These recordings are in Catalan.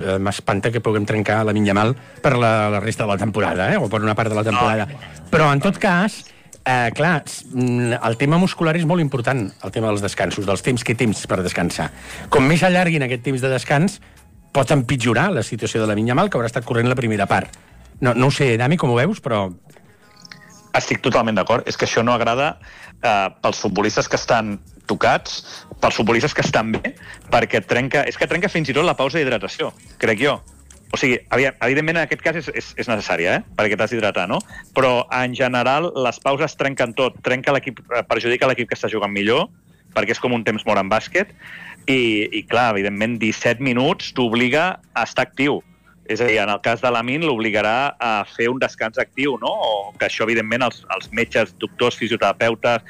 m'espanta que puguem trencar la Yamal per la resta de la temporada, o per una part de la temporada. Però, en tot cas, clar, el tema muscular és molt important, el tema dels descansos, dels temps que tens per descansar. Com més allarguin aquest temps de descans, pot empitjorar la situació de la Yamal, que haurà estat corrent la primera part. No ho sé, Dami, com ho veus, però... Estic totalment d'acord. És que això no agrada pels futbolistes que estan tocats, pels futbolistes que estan bé, perquè trenca fins i tot la pausa d'hidratació, crec jo. O sigui, evidentment en aquest cas és necessària, perquè t'has d'hidratar, no? Però en general les pauses trenquen tot, perjudica l'equip que està jugant millor, perquè és com un temps mort en bàsquet, i clar, evidentment 17 minuts t'obliga a estar actiu. És a dir, en el cas de Lamine l'obligarà a fer un descans actiu, no? O que això, evidentment, els metges, doctors, fisioterapeutes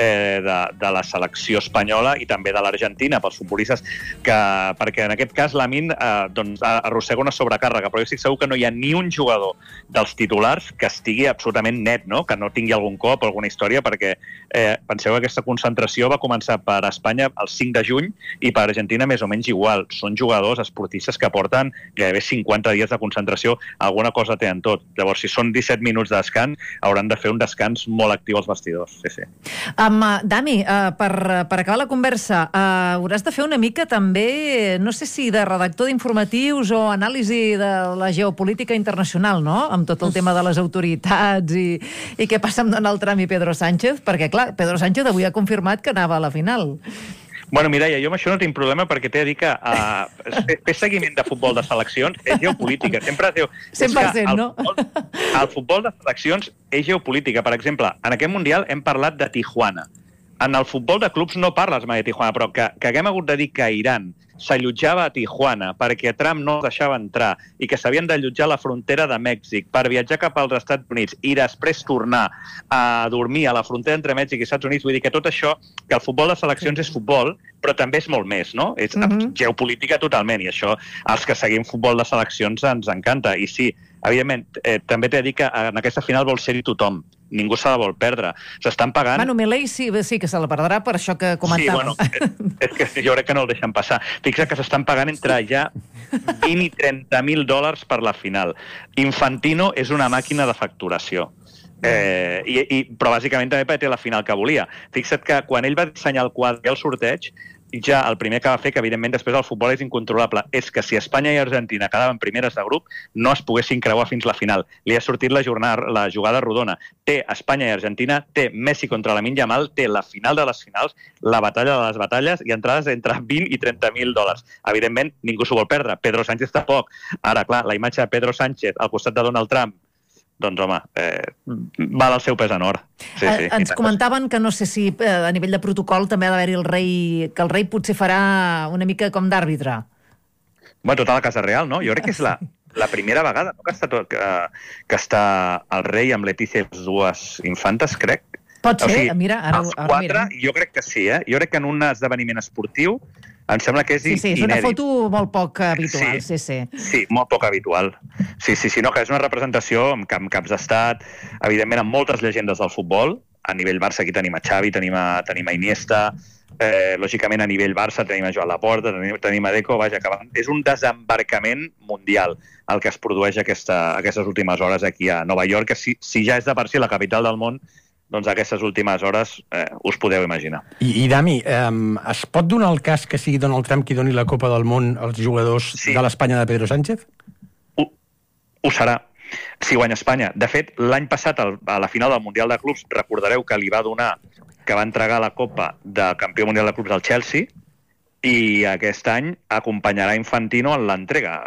de la selecció espanyola i també de l'Argentina, pels futbolistes, perquè en aquest cas Lamine arrossega una sobrecàrrega, però jo estic segur que no hi ha ni un jugador dels titulars que estigui absolutament net, no? Que no tingui algun cop o alguna història, perquè penseu que aquesta concentració va començar per Espanya el 5 de juny i per Argentina més o menys igual. Són jugadors esportistes que porten gairebé 50 dies de concentració, alguna cosa tenen tot. Llavors, si són 17 minuts de descans, hauran de fer un descans molt actiu als vestidors. Sí. Dami, per acabar la conversa, hauràs de fer una mica també, no sé si de redactor d'informatius o anàlisi de la geopolítica internacional, no? Amb tot el tema de les autoritats i què passa amb Donald Trump i Pedro Sánchez, perquè, clar, Pedro Sánchez avui ha confirmat que anava a la final. Bueno, Mireia, jo amb això no tinc problema perquè t'he de dir que fer seguiment de futbol de seleccions és geopolítica. Sempre es diu... 100%, no? El futbol de seleccions és geopolítica. Per exemple, en aquest Mundial hem parlat de Tijuana. En el futbol de clubs no parles mai de Tijuana, però que haguem hagut de dir que Iran s'allotjava a Tijuana perquè Trump no els deixava entrar i que s'havien d'allotjar a la frontera de Mèxic per viatjar cap als Estats Units i després tornar a dormir a la frontera entre Mèxic i Estats Units, vull dir que tot això, que el futbol de seleccions és futbol, però també és molt més, no? És geopolítica totalment, i això, els que seguim futbol de seleccions ens encanta. I sí, evidentment, també t'he de dir que en aquesta final vol ser-hi tothom. Ningú se la vol perdre. S'estan pagant... Bueno, Milei sí que se la perdrà per això que comentàvem. Sí, bueno, és que jo crec que no el deixen passar. Fixa't que s'estan pagant entre ja $20 i $30.000 per la final. Infantino és una màquina de facturació. Però bàsicament també perquè té la final que volia. Fixa't que quan ell va dissenyar el quadre i el sorteig, ja el primer que va fer, que evidentment després el futbol és incontrolable, és que si Espanya i Argentina quedaven primeres de grup, no es poguessin creuar fins la final. Li ha sortit la jugada rodona. Té Espanya i Argentina, té Messi contra Lamine Yamal, té la final de les finals, la batalla de les batalles i entrades entre $20 i $30.000. Evidentment, ningú s'ho vol perdre. Pedro Sánchez tampoc. Ara, clar, la imatge de Pedro Sánchez al costat de Donald Trump, doncs, home, val el seu pes en or. Sí. Ens comentaven que no sé si a nivell de protocol també ha d'haver-hi el rei, que el rei potser farà una mica com d'àrbitre. Bueno, tota la Casa Real, no? Jo crec que és la primera vegada, no? que està el rei amb Letícia i les dues infantes, crec. Pot ser, mira, ara mira. Jo crec que sí, Jo crec que en un esdeveniment esportiu em sembla que és inèdit. Sí, és una foto molt poc habitual, sí. Sí, molt poc habitual. Sí, no, que és una representació amb caps d'estat, evidentment amb moltes llegendes del futbol. A nivell Barça aquí tenim a Xavi, tenim a Iniesta, lògicament a nivell Barça tenim a Joan Laporta, tenim a Deco, vaja, que és un desembarcament mundial el que es produeix aquestes últimes hores aquí a Nova York, que si ja és de per si la capital del món, doncs aquestes últimes hores us podeu imaginar. I Dami, es pot donar el cas que sigui Donald Trump qui doni la Copa del Món als jugadors de l'Espanya de Pedro Sánchez? Ho serà. Si guanya Espanya. De fet, l'any passat, a la final del Mundial de Clubs, recordareu que li va donar, que va entregar la Copa de Campió Mundial de Clubs al Chelsea, i aquest any acompanyarà Infantino en l'entrega.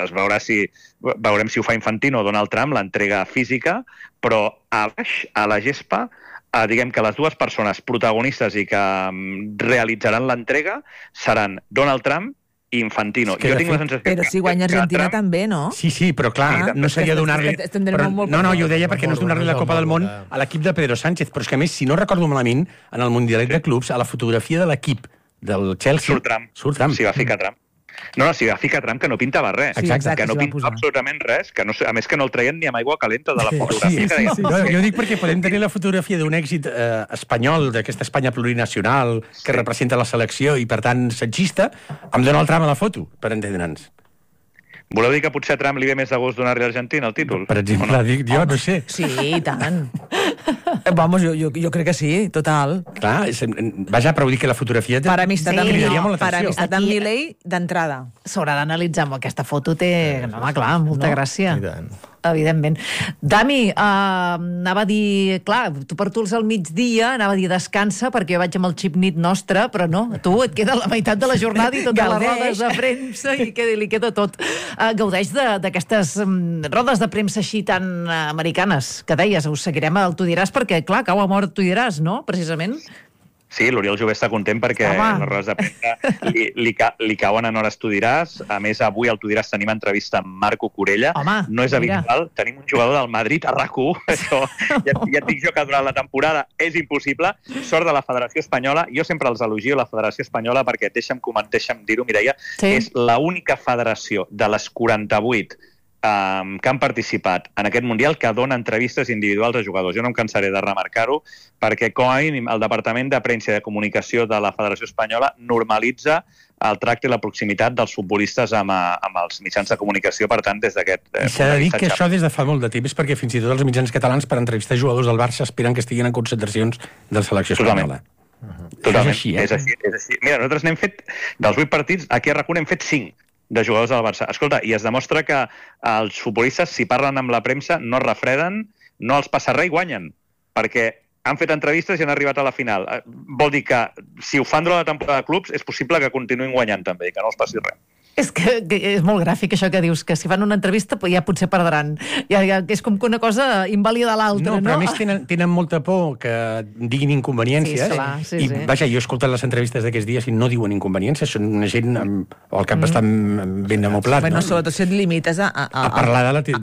Veurem si ho fa Infantino o Donald Trump, l'entrega física, però a baix, a la gespa, diguem que les dues persones protagonistes i que realitzaran l'entrega seran Donald Trump i Infantino. Jo tinc la sensació però si guanya Argentina també, no? Sí, però clar, no seria donar-li... No, jo ho deia perquè no és donar-li la Copa del Món a l'equip de Pedro Sánchez, però és que a més, si no recordo malament, en el Mundialet de Clubs, a la fotografia de l'equip del Chelsea... Surt Trump. S'hi va ficar Trump. No, s'hi va ficar Trump, que no pintava res. Exacte. Que no pintava absolutament res, que a més que no el traien ni amb aigua calenta de la fotografia. Sí. Jo dic perquè podem tenir la fotografia d'un èxit espanyol, d'aquesta Espanya plurinacional, que representa la selecció i, per tant, setgista, amb Donald Trump a la foto, per entendre'ns. Voleu dir que potser a Trump li ve més de gust donar-li a Argentina el títol? Per exemple, dic jo, no sé. Sí, i tant. Vamos, jo crec que sí, total. Clar, vaja, però vull dir que la fotografia Per amistat amb cridaria molt per l'atenció. amistat amb Milei d'entrada. S'haurà d'analitzar amb aquesta foto, té... No, home, clar, molta gràcia. I tant. Evidentment. Dami, anava a dir... Clar, tu per tu al migdia, anava a dir descansa, perquè jo vaig amb el xip nit nostre, però no, a tu et queda la meitat de la jornada i totes les rodes de premsa i li queda tot. Gaudeix d'aquestes rodes de premsa així tan americanes, que deies, us seguirem al Tu diràs, perquè, clar, cau a mort Tu diràs, no?, precisament. Sí, l'Oriol Jové està content perquè les rodes de premsa li cauen en hores Tu diràs. A més, avui al Tu diràs tenim entrevista amb Marco Corella. Home, no és habitual. Tenim un jugador del Madrid a RAC1. Això ja et dic jo que durant la temporada és impossible. Sort de la Federació Espanyola. Jo sempre els elogio la Federació Espanyola perquè, deixa'm dir-ho, Mireia, és l'única federació de les 48 que han participat en aquest Mundial que dona entrevistes individuals a jugadors. Jo no em cansaré de remarcar-ho, perquè com a mínim el Departament de Premsa i de Comunicació de la Federació Espanyola normalitza el tracte i la proximitat dels futbolistes amb els mitjans de comunicació, per tant, des d'aquest... I s'ha de dir que això des de fa molt de temps, perquè fins i tot els mitjans catalans per entrevistar jugadors del Barça esperen que estiguin en concentracions de la selecció espanyola. Totalment. És així, És així. Mira, nosaltres n'hem fet, dels 8 partits, aquí a RAC1 hem fet 5 de jugadors del Barça. Escolta, i es demostra que els futbolistes, si parlen amb la premsa, no es refreden, no els passa res i guanyen, perquè han fet entrevistes i han arribat a la final. Vol dir que si ho fan durant la temporada de clubs, és possible que continuïn guanyant també, i que no els passi res. És que és molt gràfic això que dius, que si fan una entrevista ja potser perdran. Ja és com que una cosa invalida l'altra, no? No, però a més tenen molta por que diguin inconveniències. Sí, I vaja, jo he escoltat les entrevistes d'aquests dies i no diuen inconveniències, són una gent amb el cap bastant ben amoblat. Bueno, sobretot si et limites a parlar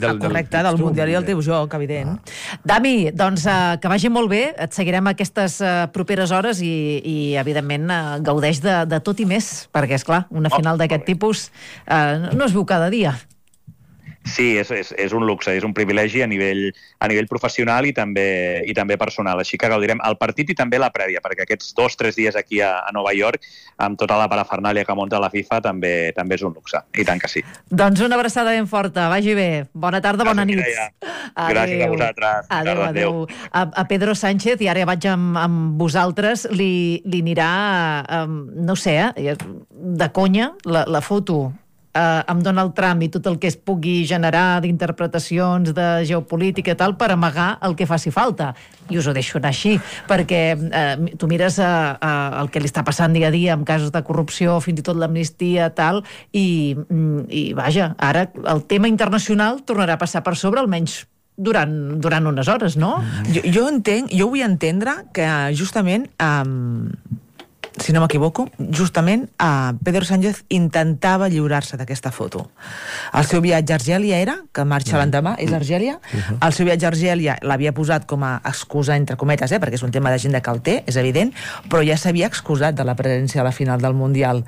del Mundial i el teu joc, evident. Dami, doncs que vagi molt bé, et seguirem aquestes properes hores i evidentment gaudeix de tot i més, perquè esclar, una final d'aquest tipus no es veu cada dia. Sí, és un luxe, és un privilegi a nivell professional i també personal. Així que gaudirem el partit i també la prèvia, perquè aquests 2-3 dies aquí a Nova York, amb tota la parafernàlia que munta la FIFA, també és un luxe. I tant que sí. Doncs una abraçada ben forta. Vagi bé. Bona tarda, bona nit. Gràcies a vosaltres. Adéu. A Pedro Sánchez, i ara vaig amb vosaltres, li anirà, no sé, de conya, la foto amb Donald Trump i tot el que es pugui generar d'interpretacions de geopolítica i tal per amagar el que faci falta. I us ho deixo anar així, perquè tu mires el que li està passant dia a dia amb casos de corrupció, fins i tot l'amnistia, tal, i vaja, ara el tema internacional tornarà a passar per sobre, almenys durant unes hores, no? Jo vull entendre que justament si no m'equivoco, justament Pedro Sánchez intentava lliurar-se d'aquesta foto. El seu viatge a Argèlia era, que marxa l'endemà, és Argèlia. El seu viatge a Argèlia l'havia posat com a excusa, entre cometes, perquè és un tema d'agenda que el té, és evident, però ja s'havia excusat de la presència a la final del Mundial.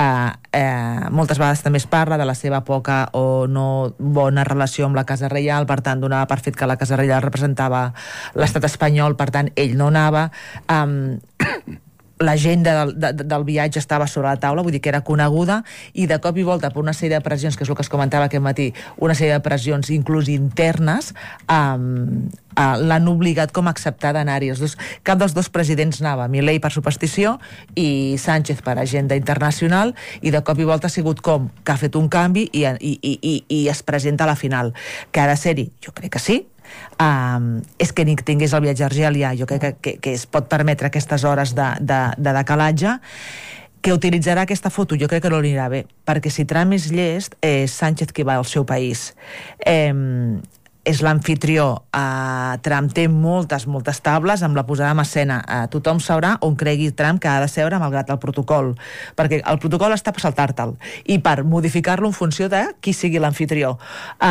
Moltes vegades també es parla de la seva poca o no bona relació amb la Casa Reial, per tant, donava per fet que la Casa Reial representava l'estat espanyol, per tant, ell no anava. L'agenda del viatge estava sobre la taula, vull dir que era coneguda, i de cop i volta per una sèrie de pressions, que és el que es comentava aquest matí, una sèrie de pressions inclús internes, l'han obligat com a acceptar d'anar-hi. Cap dels dos presidents anava, Milei per superstició i Sánchez per agenda internacional, i de cop i volta ha sigut com que ha fet un canvi i es presenta a la final. Que ha de ser-hi? Jo crec que sí. És que ni tingués el viatge a Argèlia, jo crec que es pot permetre aquestes hores de decalatge. Que utilitzarà aquesta foto, jo crec que no li anirà bé, perquè si Trump és llest, és Sánchez qui va al seu país. És l'anfitrió. Trump té moltes tables amb la posada en escena. Tothom sabrà on cregui Trump que ha de seure malgrat el protocol, perquè el protocol està per saltar-te'l i per modificar-lo en funció de qui sigui l'anfitrió.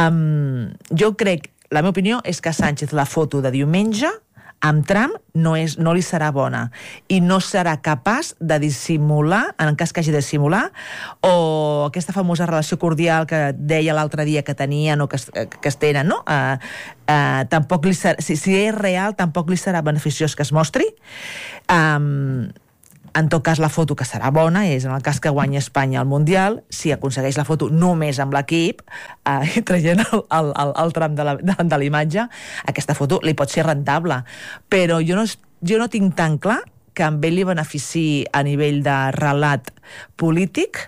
Jo crec, la meva opinió és que Sánchez la foto de diumenge amb Trump no li serà bona i no serà capaç de dissimular, en cas que hagi de dissimular, o aquesta famosa relació cordial que deia l'altre dia que tenien o que es tenen, no? Tampoc li serà, si és real, tampoc li serà beneficiós que es mostri. En tot cas, la foto que serà bona és, en el cas que guanyi Espanya al Mundial, si aconsegueix la foto només amb l'equip, i traient el tram de la imatge, aquesta foto li pot ser rentable. Però jo no tinc tan clar que amb ell li benefici a nivell de relat polític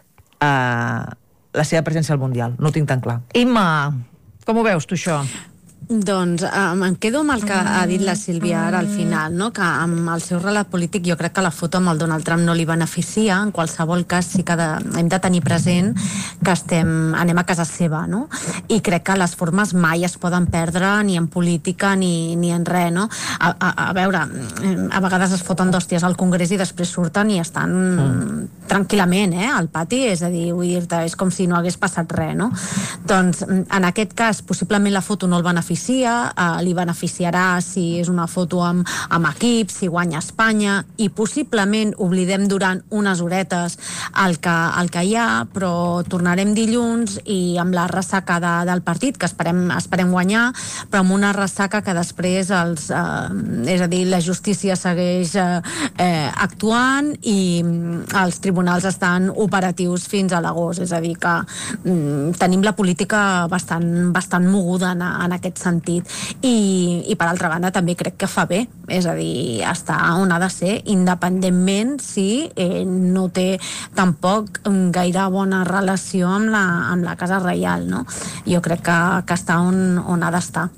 la seva presència al Mundial. No ho tinc tan clar. Imma, com ho veus tu, això? Doncs em quedo amb el que ha dit la Sílvia ara al final, no? Que amb el seu relat polític jo crec que la foto amb el Donald Trump no li beneficia. En qualsevol cas sí que hem de tenir present que anem a casa seva, no? I crec que les formes mai es poden perdre ni en política ni en res, no? A veure, a vegades es foten d'hòsties al Congrés i després surten i estan tranquil·lament, al pati, és a dir, vull dir-te, és com si no hagués passat res, no? Doncs en aquest cas possiblement la foto no el beneficia, li beneficiarà si és una foto amb equip, si guanya Espanya, i possiblement oblidem durant unes horetes el que hi ha, però tornarem dilluns i amb la ressaca del partit, que esperem guanyar, però amb una ressaca que després és a dir, la justícia segueix actuant i els tribunals estan operatius fins a l'agost, és a dir que tenim la política bastant moguda en aquest sentit, i per altra banda també crec que fa bé, és a dir, està on ha de ser, independentment si no té tampoc gaire bona relació amb la Casa Reial, no? Jo crec que està on ha d'estar.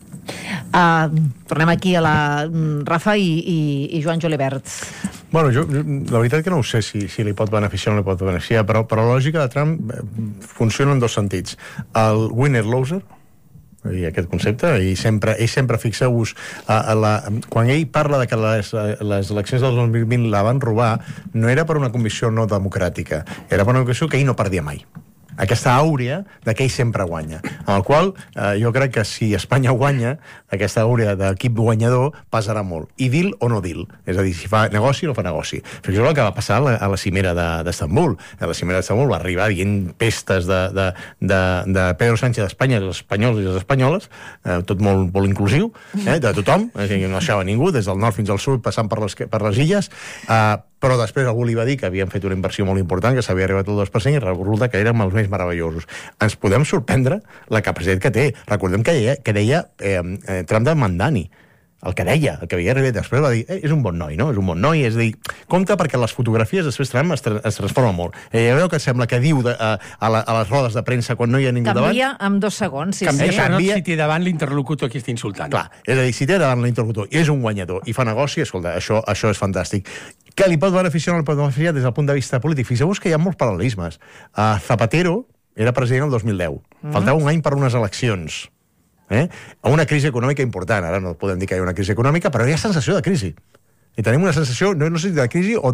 Tornem aquí a la Rafa i Joan Julibert. Bueno, la veritat que no ho sé si li pot beneficiar o no li pot beneficiar, però la lògica de Trump funciona en dos sentits. El winner-loser, i aquest concepte, i sempre fixeu-vos quan ell parla de que les eleccions del 2020 la van robar, no era per una convicció no democràtica, era per una convicció que ell no perdia mai, aquesta àurea de que ell sempre guanya, amb el qual jo crec que si Espanya guanya, aquesta àurea d'equip guanyador passarà molt, i deal o no deal, és a dir, si fa negoci o no fa negoci. Fixeu el que va passar a la cimera d'Estambul. A la cimera d'Estambul va arribar dient pestes de Pedro Sánchez d'Espanya, els espanyols i les espanyoles, tot molt inclusiu, de tothom, no deixava ningú, des del nord fins al sud, passant per les illes, però després algú li va dir que havien fet una inversió molt important, que s'havia arribat al 2%, i resulta que érem els més meravellosos. Ens podem sorprendre la capacitat que té. Recordem que deia Trump de Mandani, el que deia, el que havia arribat després, va dir, és un bon noi, no? És un bon noi, és a dir, compte perquè les fotografies després Trump es transformen molt. Ja veu que sembla que diu a les rodes de premsa quan no hi ha ningú davant. Canvia en 2 segons, sí. Canvia si té davant l'interlocutor qui està insultant. Clar, és a dir, si té davant l'interlocutor i és un guanyador i fa negoci, escolta, això és fantàstic. Que li pot beneficiar o no li pot beneficiar des del punt de vista polític? Fixeu-vos que hi ha molts paral·lelismes. Zapatero era president el 2010. Faltava un any per unes eleccions. A una crisi econòmica important. Ara no podem dir que hi ha una crisi econòmica, però hi ha sensació de crisi. I tenim una sensació, no sé si de crisi o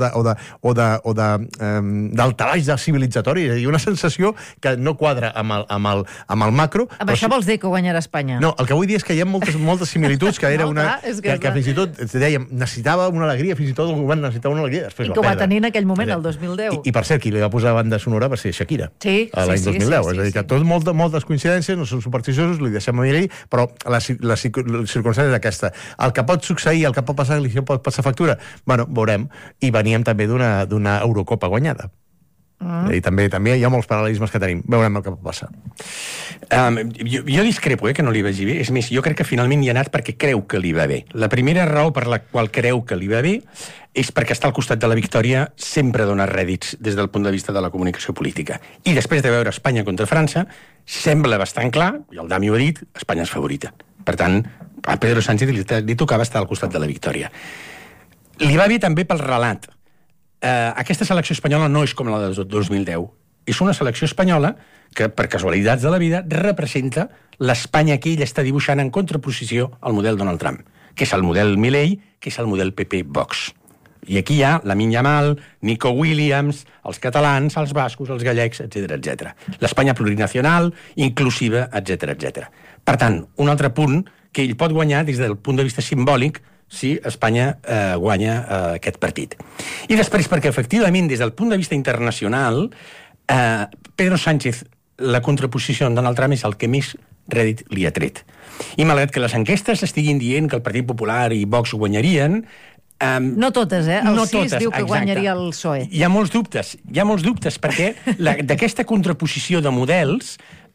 d'altalaix civilitzatori, és a dir, una sensació que no quadra amb el macro. Amb això vols dir que guanyarà Espanya? No, el que vull dir és que hi ha moltes similituds, que era que fins i tot dèiem, necessitava una alegria, fins i tot el govern necessitava una alegria. I que ho va tenir en aquell moment, el 2010. I per cert, qui li va posar banda sonora va ser Shakira, l'any 2010. És a dir, que tot moltes coincidències, no són supersticiosos, li deixem a dir, però la circumstància és aquesta. El que pot succeir, el que pot passar, li pot passar factura, bueno, veurem. I veníem també d'una Eurocopa guanyada. I també hi ha molts paral·lelismes que tenim. Veurem el que pot passar. Jo discrepo, que no li vagi bé. És més, jo crec que finalment hi ha anat perquè creu que li va bé. La primera raó per la qual creu que li va bé és perquè està al costat de la victòria, sempre dona rèdits des del punt de vista de la comunicació política. I després de veure Espanya contra França, sembla bastant clar, i el Dami ho ha dit, Espanya és favorita. Per tant, a Pedro Sánchez li tocava estar al costat de la victòria. Li va bé també pel relat. Aquesta selecció espanyola no és com la del 2010. És una selecció espanyola que, per casualitats de la vida, representa l'Espanya que ell està dibuixant en contraposició al model Donald Trump, que és el model Milei, que és el model PP-Vox. I aquí hi ha Lamine Yamal, Nico Williams, els catalans, els bascos, els gallecs, etc. L'Espanya plurinacional, inclusiva, etc. Per tant, un altre punt que ell pot guanyar des del punt de vista simbòlic si Espanya guanya aquest partit. I després, perquè efectivament, des del punt de vista internacional, Pedro Sánchez, la contraposició amb Donald Trump és el que més rèdit li ha tret. I malgrat que les enquestes estiguin dient que el Partit Popular i Vox guanyarien, No totes, El no 6 totes, diu que exacte. guanyaria el PSOE. Hi ha molts dubtes, perquè d'aquesta contraposició de models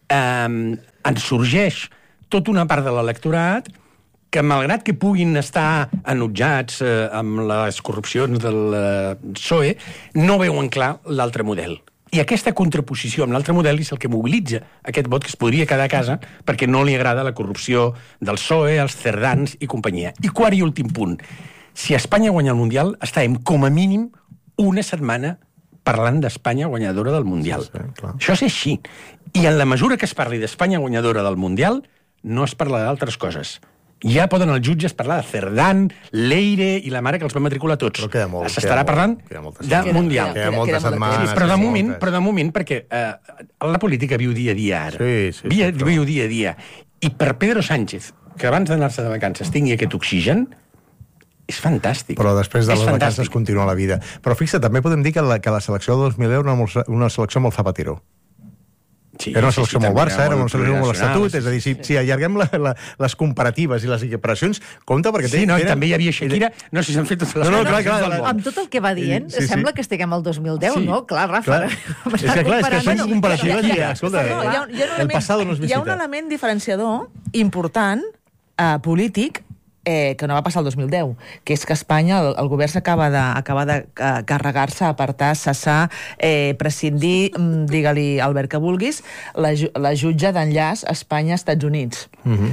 en sorgeix tota una part de l'electorat que, malgrat que puguin estar enutjats amb les corrupcions del PSOE, no veuen clar l'altre model. I aquesta contraposició amb l'altre model és el que mobilitza aquest vot que es podria quedar a casa perquè no li agrada la corrupció del PSOE, els cerdans i companyia. I quart i últim punt. Si Espanya guanya el Mundial, estarem com a mínim una setmana parlant d'Espanya guanyadora del Mundial. Sí, clar. Això és així. I en la mesura que es parli d'Espanya guanyadora del Mundial, no es parla d'altres coses. Ja poden els jutges parlar de Cerdán, Leire i la mare que els va matricular tots. Però queda molt. S'estarà parlant de Mundial. Queda moltes setmanes. Sí, però de moment, perquè la política viu dia a dia ara. Sí, Viu dia a dia. I per Pedro Sánchez, que abans d'anar-se de vacances tingui aquest oxigen, és fantàstic. Però després de És les fantàstic. vacances continua la vida. Però fixa't, també podem dir que la selecció del 2010 era una selecció molt Zapatero. Sí, Era una selecció molt també Barça, era una selecció molt plurinacional, Estatut, és a dir, si allarguem les comparatives i les equiparacions, compte perquè... Sí, no, i també hi havia Shakira, no sé si s'han fet totes les clar, del món. Amb tot el que va dient, Sí. sembla que estiguem al 2010, Sí. no? Clar, Rafa. És que són comparatives i, escolta, el passado nos Hi visita. ha un element diferenciador important, polític, que no va passar el 2010, que és que Espanya, el govern s'acaba de carregar-se, apartar, cessar, prescindir, digue-li Albert que vulguis, la jutge d'enllaç Espanya-Estats Units.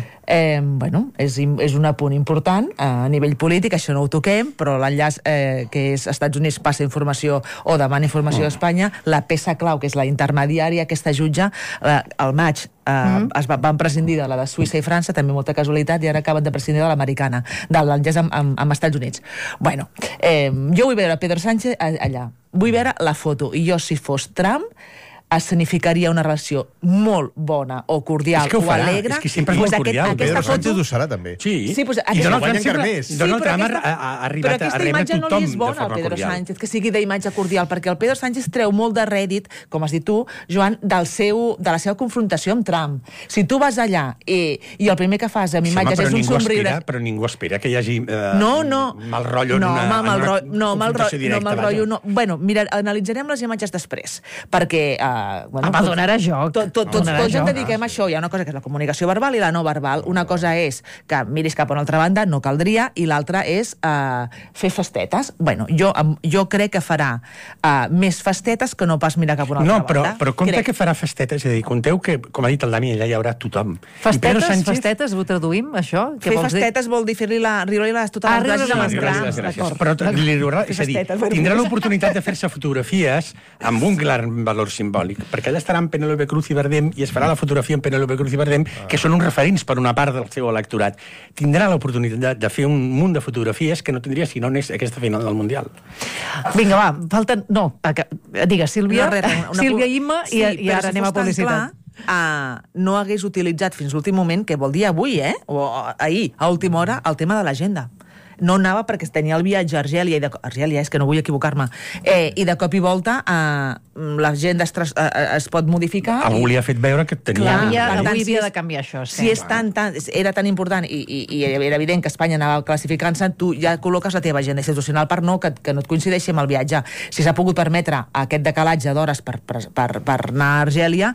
Bueno, és un apunt important a nivell polític, això no ho toquem, però l'enllaç que és Estats Units passa informació o demana informació a Espanya, la peça clau, que és la intermediària, aquesta jutge, al maig van prescindir de la de Suïssa i França, també molta casualitat, i ara acaben de prescindir de l'americana, de l'enllaç amb Estats Units. Bueno, jo vull veure Pedro Sánchez allà, vull veure la foto, i jo, si fos Trump, escenificaria una relació molt bona o cordial És que ho o farà, alegre. és que sempre és molt cordial. Pedro Sánchez ho serà, també. Sí, Sí, doncs i aquesta- Donald Trump guanya encara sempre... més. Donald però Trump aquesta- ha arribat però a aquesta rebre imatge no tothom li és de bona al forma Pedro cordial. Sánchez, que sigui d'imatge cordial, perquè el Pedro Sánchez treu molt de rèdit, com has dit tu, Joan, de la seva confrontació amb Trump. Si tu vas allà i el primer que fas amb Sí, imatges és un somriure... Però ningú espera que hi hagi No. mal rotllo en una confrontació directa. rotllo, no. Bueno, mira, analitzarem les imatges després, perquè... Home, donarà joc. Tots ens dediquem a això. Hi ha una cosa que és la comunicació verbal i la no verbal. Una cosa és que miris cap a una altra banda, no caldria, i l'altra és fer festetes. Bueno, jo crec que farà més festetes que no pas mirar cap a una altra banda. Però compte que farà festetes, és a dir, compteu que, com ha dit el Dami, allà hi haurà tothom. Festetes, ho traduïm, això? Fer festetes vol dir riure-li totes les gràcies amb els grans. Gràcies. Però és a dir, tindrà l'oportunitat de fer-se fotografies amb un gran valor simbòlic, perquè allà estarà amb Penélope Cruz i Bardem i es farà la fotografia amb Penélope Cruz i Bardem, que són uns referents per una part del seu electorat. Tindrà l'oportunitat de fer un munt de fotografies que no tindria si no anés aquesta final del Mundial. Vinga, va, falten... No, digues, Sílvia, Sílvia Imma, sí, i ara anem a publicitat. No hagués utilitzat fins l'últim moment, que vol dir avui, o ahir, a última hora, el tema de l'agenda. No anava perquè tenia el viatge a Argèlia, és que no vull equivocar-me, i de cop i volta l'agenda es pot modificar. Algú li ha fet veure que tenia... Avui havia de canviar això. Si era tan important i era evident que Espanya anava classificant-se, tu ja col·loques la teva agenda institucional per que no et coincideixi amb el viatge. Si s'ha pogut permetre aquest decalatge d'hores per anar a Argèlia,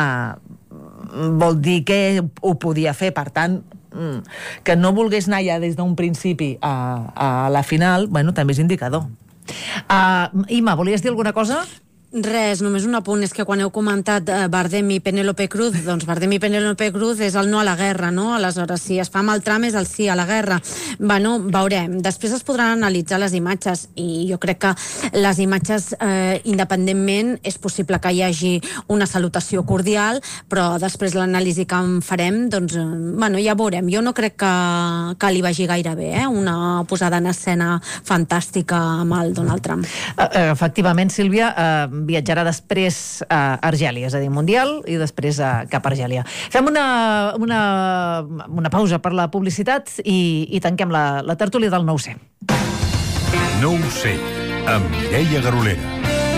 vol dir que ho podia fer. Per tant, que no volgués anar ja des d'un principi a la final, bueno, també és indicador. Imma, volies dir alguna cosa? Res, només un apunt, és que quan heu comentat Bardem i Penélope Cruz, doncs Bardem i Penélope Cruz és el no a la guerra, no? Aleshores, si es fa amb el tram és el sí a la guerra. Bueno, veurem. Després es podran analitzar les imatges i jo crec que les imatges, independentment, és possible que hi hagi una salutació cordial, però després l'anàlisi que en farem, doncs, bueno, ja veurem. Jo no crec que li vagi gaire bé, una posada en escena fantàstica amb el Donald Trump. Efectivament, Sílvia, viatjarà després a Argèlia, és a dir, Mundial, i després cap a Argèlia. Fem una pausa per la publicitat i tanquem la tertúlia del 9C. 9C, amb Mireia Garolera.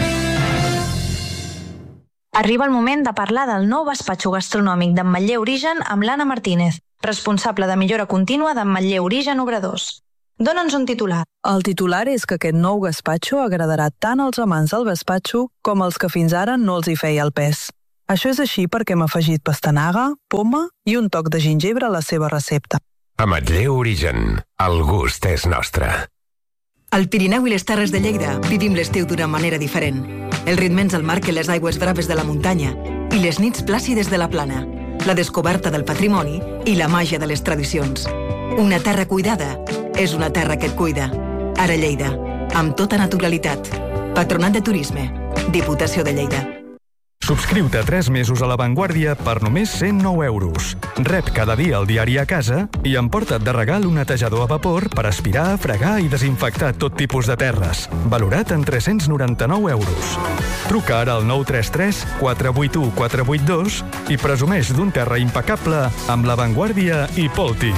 Arriba el moment de parlar del nou gaspatxo gastronòmic d'Ametller Origen amb l'Anna Martínez, responsable de millora contínua d'Ametller Origen Obradors. Dóna'ns un titular. El titular és que aquest nou gaspatxo agradarà tant als amants del gaspatxo com als que fins ara no els hi feia el pes. Això és així perquè hem afegit pastanaga, poma i un toc de gingebre a la seva recepta. Ametller Origen. El gust és nostre. Al Pirineu i les Terres de Lleida vivim l'estiu d'una manera diferent. El ritme ens el marquen les aigües braves de la muntanya i les nits plàcides de la plana, la descoberta del patrimoni i la màgia de les tradicions. Una terra cuidada és una terra que et cuida. Ara Lleida, amb tota naturalitat. Patronat de Turisme, Diputació de Lleida. Subscriu-te 3 mesos a La Vanguardia per només 109 euros. Rep cada dia el diari a casa i emporta't de regal un netejador a vapor per aspirar, fregar i desinfectar tot tipus de terres. Valorat en 399 euros. Truca ara al 933 481 482 i presumeix d'un terra impecable amb La Vanguardia i Polti.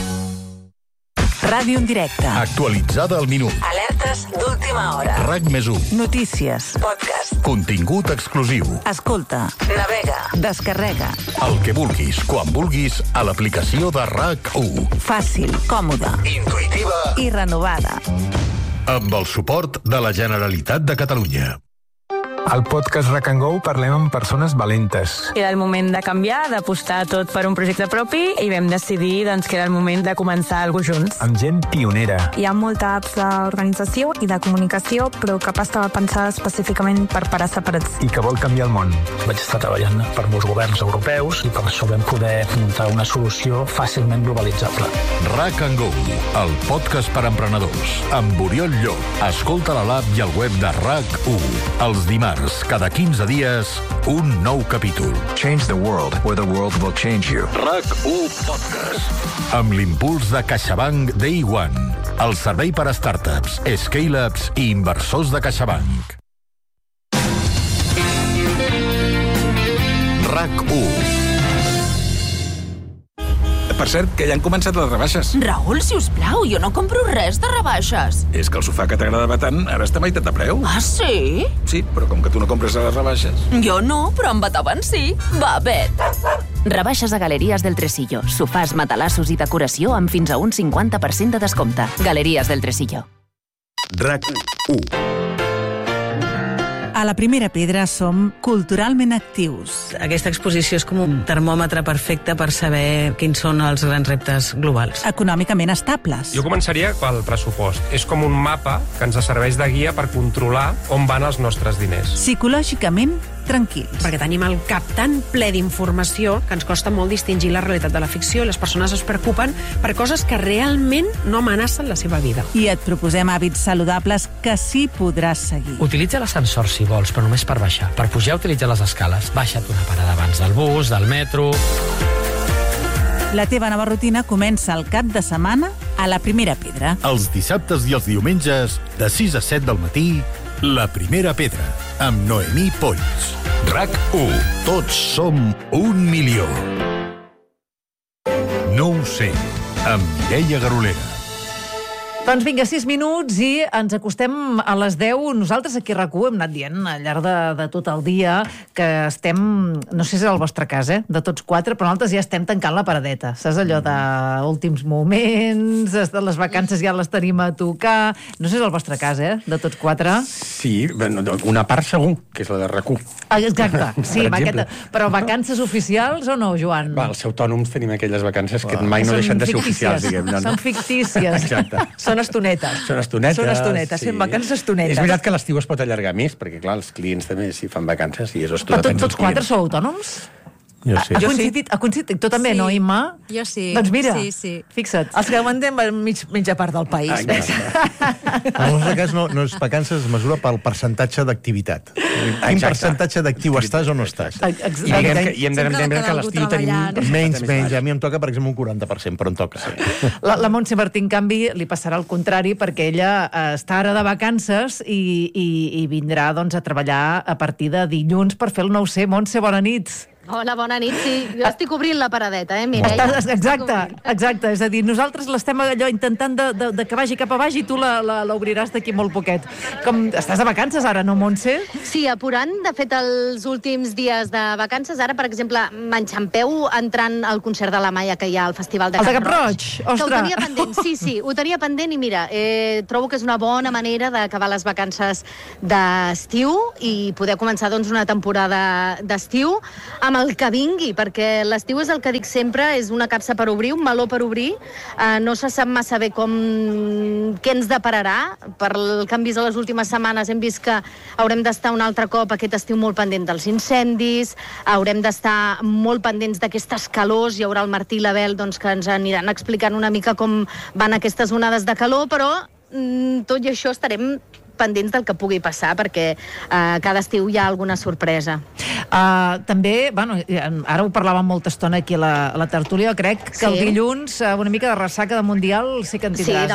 Ràdio en directe. Actualitzada al minut. Alertes d'última hora. RAC+1. Notícies. Podcast. Contingut exclusiu. Escolta. Navega. Descarrega. El que vulguis, quan vulguis, a l'aplicació de RAC1. Fàcil, còmoda, intuïtiva i renovada. Amb el suport de la Generalitat de Catalunya. Al podcast RAC & Go parlem amb persones valentes. Era el moment de canviar, d'apostar tot per un projecte propi i vam decidir que era el moment de començar alguna cosa junts. Amb gent pionera. Hi ha molta apps d'organització i de comunicació, però cap estava pensada específicament per parar separats. I que vol canviar el món. Vaig estar treballant per molts governs europeus i per això vam poder muntar una solució fàcilment globalitzable. RAC & Go, el podcast per emprenedors. Amb Oriol Llop. Escolta a l'app i al web de RAC1. Els dimarts, cada 15 dies, un nou capítol. Change the world where the world will change you. RAC1 Podcast. Amb l'impuls de CaixaBank Day One. El servei per a startups, scale-ups i inversors de CaixaBank. RAC1. Per cert, que ja han començat les rebaixes. Raül, si us plau, jo no compro res de rebaixes. És que el sofà que t'agradava tant ara està a meitat de preu. Ah, sí? Sí, però com que tu no compres a les rebaixes... Jo no, però en Batavan sí. Va, vet. Rebaixes a Galeries del Tresillo. Sofàs, matalassos i decoració amb fins a un 50% de descompte. Galeries del Tresillo. RAC1. A la Primera Pedra som culturalment actius. Aquesta exposició és com un termòmetre perfecte per saber quins són els grans reptes globals. Econòmicament estables. Jo començaria pel pressupost. És com un mapa que ens serveix de guia per controlar on van els nostres diners. Psicològicament tranquils. Perquè tenim el cap tan ple d'informació que ens costa molt distingir la realitat de la ficció i les persones es preocupen per coses que realment no amenacen la seva vida. I et proposem hàbits saludables que sí podràs seguir. Utilitza l'ascensor si vols, però només per baixar. Per pujar, utilitza les escales. Baixa't una parada abans del bus, del metro... La teva nova rutina comença el cap de setmana a la Primera Pedra. Els dissabtes i els diumenges, de 6 a 7 del matí, La Primera Pedra, amb Noemí Polls. RAC1. Tots som 1 milió. No ho sé, amb Mireia Garolera. Doncs vinga, 6 minuts i ens acostem a les 10. Nosaltres aquí a RAC1 hem anat dient al llarg de tot el dia que estem, no sé si és el vostre cas, de tots 4, però nosaltres ja estem tancant la paradeta. Saps allò d'últims moments, les vacances ja les tenim a tocar... No sé si és el vostre cas, de tots 4. Sí, una part segur, que és la de RAC1. Exacte, sí, però vacances oficials o no, Joan? Va, els autònoms tenim aquelles vacances que mai no deixen de ser oficials, diguem. Són fictícies. Exacte. Són estonetes. Són estonetes, sí. Fem vacances estonetes. És veritat que l'estiu es pot allargar més, perquè, clar, els clients també s'hi fan vacances i és estona. Però tots 4 sou autònoms? Jo sí. Ha coincidit. Tu també, no, Imma? Jo sí. Doncs mira, sí. Fixa't. Els que aguantem mitja part del país. En el nostre cas no és vacances, es mesura pel percentatge d'activitat. Quin percentatge d'actiu estàs o no estàs? I hem d'entendre que a l'estiu tenim... Menys. A mi em toca, per exemple, un 40%, però em toca. La Montse Martí, en canvi, li passarà el contrari, perquè ella està ara de vacances i vindrà a treballar a partir de dilluns per fer el 9C. Montse, bona nit. Hola, bona nit. Sí, jo estic obrint la paradeta, Mireia? Exacte. És a dir, nosaltres l'estem allò intentant de que vagi cap a baix i tu l'obriràs d'aquí molt poquet. Com estàs de vacances ara, no, Montse? Sí, apurant. De fet, els últims dies de vacances, ara, per exemple, m'enxampeu entrant al concert de la Maia que hi ha al Festival de Cap Roig. Ostres! Ho tenia pendent, sí, ho tenia pendent i mira, trobo que és una bona manera d'acabar les vacances d'estiu i poder començar doncs una temporada d'estiu amb el que vingui, perquè l'estiu és el que dic sempre, és una capsa per obrir, un meló per obrir, no se sap massa bé què ens depararà. Per el que hem vist a les últimes setmanes hem vist que haurem d'estar un altre cop aquest estiu molt pendent dels incendis, haurem d'estar molt pendents d'aquestes calors, hi haurà el Martí i l'Abel doncs, que ens aniran explicant una mica com van aquestes onades de calor, però tot i això estarem pendents del que pugui passar, perquè cada estiu hi ha alguna sorpresa. També, bueno, ara ho parlàvem molta estona aquí a la tertúlia, crec que el dilluns una mica de ressaca de Mundial sí que en tindràs,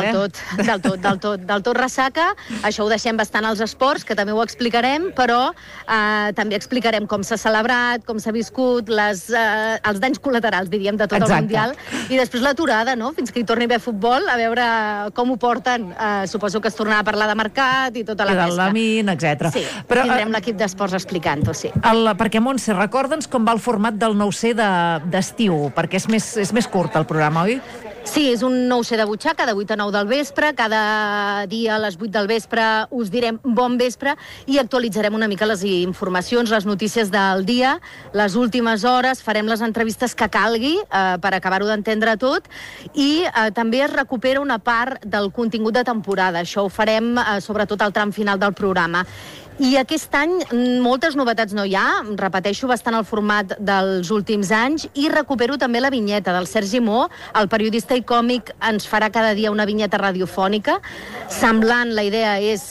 del tot ressaca. Això ho deixem bastant als esports, que també ho explicarem, però també explicarem com s'ha celebrat, com s'ha viscut, els danys col·laterals, diríem, de tot el Mundial, i després l'aturada, no?, fins que hi torni a haver futbol, a veure com ho porten. Suposo que es tornarà a parlar de mercat i tota la pesca. etc. Sí, tindrem l'equip d'esports explicant-ho, sí. Perquè, Montse, recorda'ns com va el format del 9C d'estiu, perquè és més curt el programa, oi? Sí, és un 9C de butxaca, de 8 a 9 del vespre. Cada dia a les 8 del vespre us direm bon vespre i actualitzarem una mica les informacions, les notícies del dia, les últimes hores, farem les entrevistes que calgui per acabar-ho d'entendre tot i també es recupera una part del contingut de temporada. Això ho farem sobretot al tram final del programa. I aquest any moltes novetats no hi ha, repeteixo bastant el format dels últims anys i recupero també la vinyeta del Sergi Mo, el periodista i còmic ens farà cada dia una vinyeta radiofònica, semblant, la idea és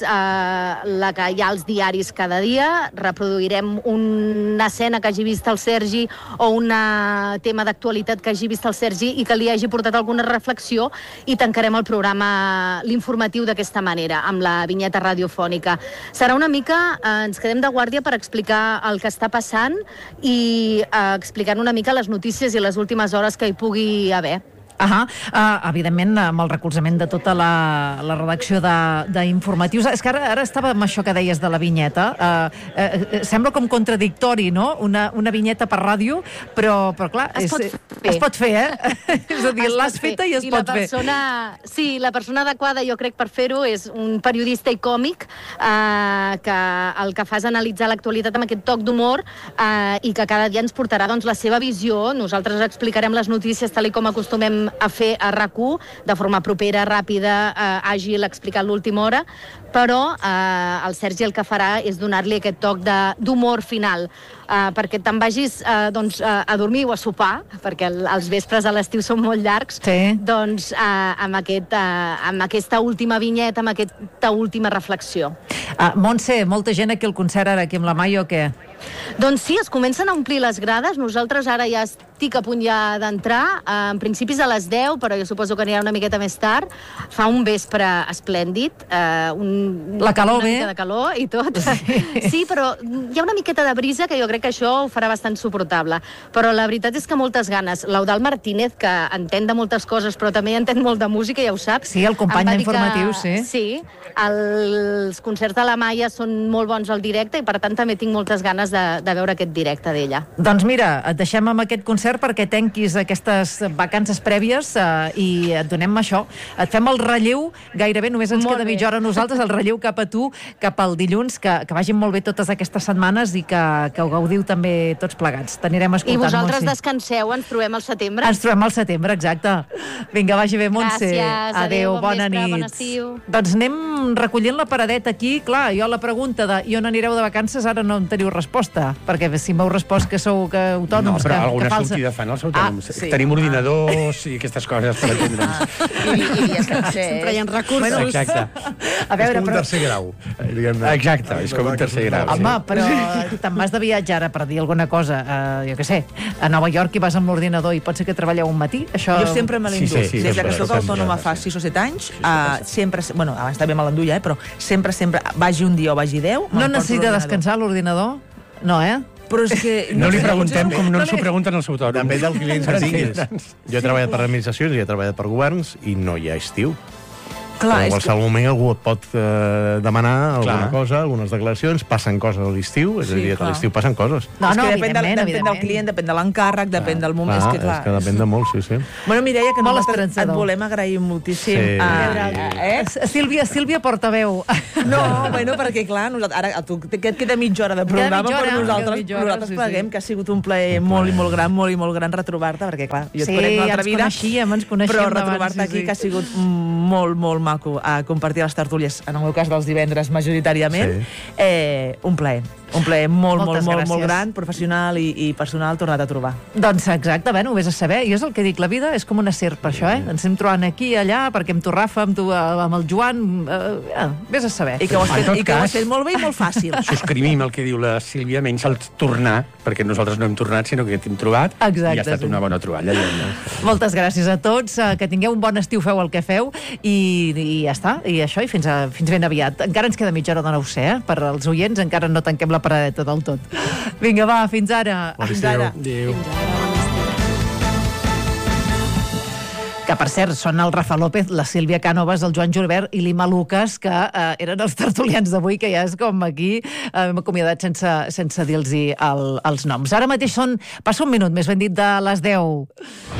la que hi ha als diaris cada dia, reproduirem una escena que hagi vist el Sergi o un tema d'actualitat que hagi vist el Sergi i que li hagi portat alguna reflexió i tancarem el programa, l'informatiu d'aquesta manera, amb la vinyeta radiofònica. Serà una mica ens quedem de guàrdia per explicar el que està passant i explicar una mica les notícies i les últimes hores que hi pugui haver. Evidentment, amb el recolzament de tota la redacció d'informatius. És que ara estava amb això que deies de la vinyeta. Sembla com contradictori, no?, una vinyeta per ràdio, però clar, es pot fer, És a dir, l'has feta i es pot fer. Sí, la persona adequada, jo crec, per fer-ho és un periodista i còmic que el que fa és analitzar l'actualitat amb aquest toc d'humor i que cada dia ens portarà la seva visió. Nosaltres explicarem les notícies tal com acostumem a fer a RAC1, de forma propera, ràpida, àgil, explicant l'última hora, però el Sergi el que farà és donar-li aquest toc d'humor final, perquè te'n vagis a dormir o a sopar, perquè els vespres a l'estiu són molt llargs, doncs amb aquesta última vinyeta, amb aquesta última reflexió. Montse, molta gent aquí al concert, ara aquí amb la Maia o què? Doncs sí, es comencen a omplir les grades. Nosaltres ara ja estic a punt ja d'entrar. En principi és a les 10, però jo suposo que anirà una miqueta més tard. Fa un vespre esplèndid. La calor una mica de calor i tot. Sí, però hi ha una miqueta de brisa que jo crec que això ho farà bastant suportable. Però la veritat és que moltes ganes. L'Eudald Martínez, que entén de moltes coses, però també entén molt de música, ja ho saps. Sí, el company d'informatiu, sí. Sí, els concerts de la Maia són molt bons al directe i per tant també tinc moltes ganes de veure aquest directe d'ella. Doncs mira, et deixem amb aquest concert perquè tanquis aquestes vacances prèvies i et donem això. Et fem el relleu, gairebé només ens queda mitja hora a nosaltres, el relleu cap a tu, cap al dilluns, que vagin molt bé totes aquestes setmanes i que ho gaudiu també tots plegats. T'anirem escoltant, Montse. I vosaltres Montse, descanseu, ens trobem al setembre. Ens trobem al setembre, exacte. Vinga, vagi bé, Montse. Gràcies, adéu, bona vespre, nit. bon estiu. Doncs anem recollint la paradeta aquí. Clar, jo la pregunta de i on anireu de vacances ara no en teniu resposta, perquè si m'heu respost que sou autònoms, no, però alguna falsa. sortida fan els autònoms. Tenim ordinadors i aquestes coses per entendre'ns. Sempre hi ha recursos. Exacte. A veure, és com un tercer grau. Exacte, és com un tercer grau. Home, però te'n vas de viatge ara per dir alguna cosa, jo què sé, a Nova York i vas amb l'ordinador i pot ser que treballeu un matí, això... Jo sempre me l'endú. Sí, des que soc autònoma fa 6 o 7 anys, sempre, bueno, abans també me l'enduia, però sempre, vagi un dia o vagi 10... No necessita descansar l'ordinador? No, Però és que... No li preguntem com no ens ho pregunten els autònoms. Depèn del client que tinguis. Jo he treballat per administracions i he treballat per governs i no hi ha estiu. Clar, en qualsevol moment algú et pot demanar alguna cosa, algunes declaracions, passen coses a l'estiu, és a dir, a l'estiu passen coses. No, depèn del client, depèn de l'encàrrec, depèn del moment. És que depèn de molt, sí. Bueno, Mireia, que nosaltres et volem agrair moltíssim. Sílvia portaveu. No, bueno, perquè clar, ara et queda mitja hora de programa, però nosaltres pleguem, que ha sigut un plaer molt i molt gran retrobar-te, perquè clar, jo et conec una altra vida, però retrobar-te aquí que ha sigut molt, molt maco a compartir les tertúlies, en el meu cas dels divendres majoritàriament. Un plaer molt gran, professional i personal, tornat a trobar. Doncs exacte, ho vés a saber. Jo és el que dic, la vida és com una serp, per això, Ens anem trobant aquí, allà, perquè amb tu, Rafa, amb tu, amb el Joan, vés a saber. I que ho has fet molt bé i molt fàcil. Subscrivim el que diu la Sílvia, menys el tornar, perquè nosaltres no hem tornat, sinó que t'hem trobat, i ha estat una bona troballa. Moltes gràcies a tots, que tingueu un bon estiu, feu el que feu, i ja està, i això, i fins ben aviat. Encara ens queda mitja hora de no ho sé, per als oients, encara no tanquem la paradeta del tot. Vinga, va, fins ara. Fins ara. Adéu. Que, per cert, són el Rafa López, la Sílvia Cànovas, el Joan Julbert i l'Ima Lucas, que eren els tertulians d'avui, que ja és com aquí, hem acomiadat sense dir-los els noms. Ara mateix passa un minut, més ben dit, de les 10.